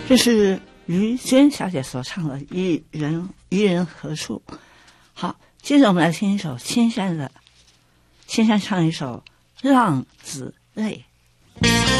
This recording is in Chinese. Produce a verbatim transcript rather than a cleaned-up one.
这是于娟小姐所唱的《一人一人何处》。好，接着我们来听一首青山的，青山唱一首《浪子泪》。